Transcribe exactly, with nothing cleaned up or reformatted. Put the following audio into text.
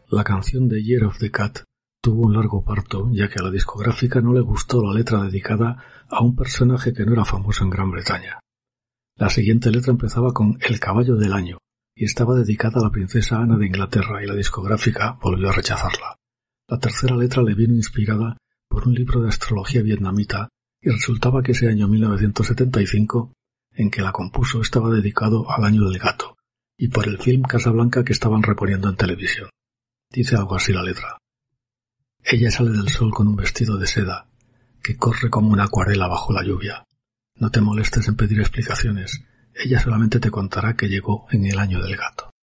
La canción de Year of the Cat tuvo un largo parto, ya que a la discográfica no le gustó la letra dedicada a un personaje que no era famoso en Gran Bretaña. La siguiente letra empezaba con El caballo del año y estaba dedicada a la princesa Ana de Inglaterra y la discográfica volvió a rechazarla. La tercera letra le vino inspirada por un libro de astrología vietnamita y resultaba que ese año mil novecientos setenta y cinco, en que la compuso, estaba dedicado al año del gato y por el film Casablanca que estaban reponiendo en televisión. Dice algo así la letra. Ella sale del sol con un vestido de seda que corre como una acuarela bajo la lluvia. No te molestes en pedir explicaciones, ella solamente te contará que llegó en el año del gato.